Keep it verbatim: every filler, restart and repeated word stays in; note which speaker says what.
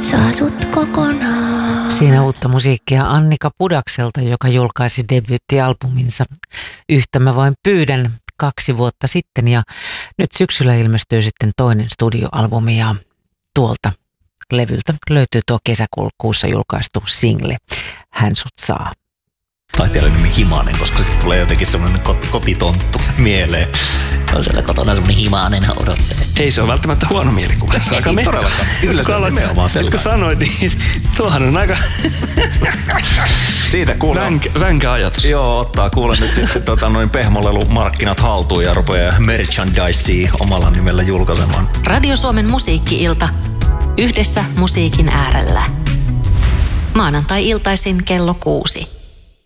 Speaker 1: saa sut kokonaan.
Speaker 2: Siinä uutta musiikkia Annika Pudakselta, joka julkaisi debyyttialbuminsa Yhtä mä vain pyydän kaksi vuotta sitten. Ja nyt syksyllä ilmestyy sitten toinen studioalbumi ja tuolta levyltä löytyy tuo kesäkuussa julkaistu single Hän sut saa.
Speaker 3: Taiteilijan nimi Himanen, koska sitten tulee jotenkin semmoinen kotitonttu mieleen. On siellä kotona semmoinen Himanen odottelee.
Speaker 4: Ei se ole välttämättä huono mielikuva. Se on aika
Speaker 3: Ei todellakaan. Kyllä se on nimenomaan sellainen.
Speaker 4: Kun sanoit, niin tuohan on aika
Speaker 3: siitä kuulee.
Speaker 4: Vänkä, vänkä ajatus.
Speaker 3: Joo, ottaa kuule nyt sitten tota, noin pehmolelumarkkinat haltuun ja rupeaa merchandisea omalla nimellä julkaisemaan.
Speaker 5: Radio Suomen musiikki-ilta. Yhdessä musiikin äärellä. Maanantai-iltaisin kello kuusi.